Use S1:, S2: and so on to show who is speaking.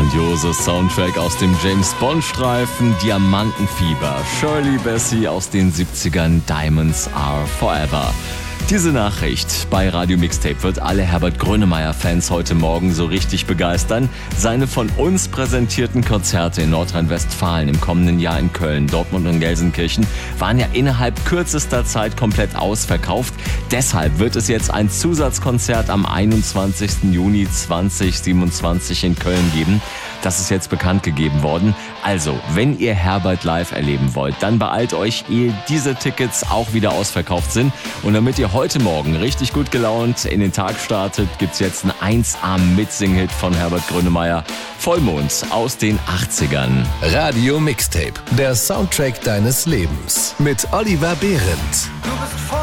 S1: grandiose Soundtrack aus dem James-Bond-Streifen Diamantenfieber. Shirley Bassey aus den 70ern, Diamonds Are Forever. Diese Nachricht bei Radio Mixtape wird alle Herbert Grönemeyer-Fans heute Morgen so richtig begeistern. Seine von uns präsentierten Konzerte in Nordrhein-Westfalen im kommenden Jahr in Köln, Dortmund und Gelsenkirchen waren ja innerhalb kürzester Zeit komplett ausverkauft. Deshalb wird es jetzt ein Zusatzkonzert am 21. Juni 2027 in Köln geben. Das ist jetzt bekannt gegeben worden. Also, wenn ihr Herbert live erleben wollt, dann beeilt euch, ehe diese Tickets auch wieder ausverkauft sind. Und damit ihr heute Morgen richtig gut gelaunt in den Tag startet, gibt's jetzt einen 1A-Mitsing-Hit von Herbert Grönemeyer. Vollmond aus den 80ern.
S2: Radio Mixtape, der Soundtrack deines Lebens. Mit Oliver Behrendt.